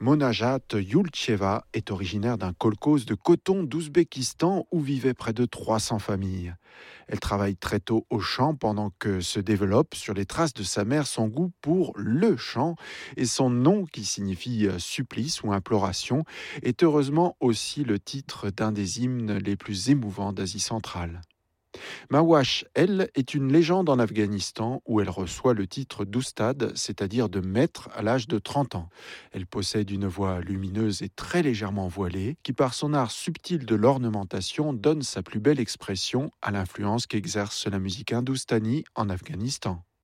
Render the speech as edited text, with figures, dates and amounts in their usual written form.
Monajat Yulcheva est originaire d'un kolkhoz de coton d'Ouzbékistan où vivaient près de 300 familles. Elle travaille très tôt au chant pendant que se développe sur les traces de sa mère son goût pour le chant et son nom qui signifie supplice ou imploration est heureusement aussi le titre d'un des hymnes les plus émouvants d'Asie centrale. Mawash, elle, est une légende en Afghanistan où elle reçoit le titre d'oustad, c'est-à-dire de maître à l'âge de 30 ans. Elle possède une voix lumineuse et très légèrement voilée qui, par son art subtil de l'ornementation, donne sa plus belle expression à l'influence qu'exerce la musique hindoustanie en Afghanistan.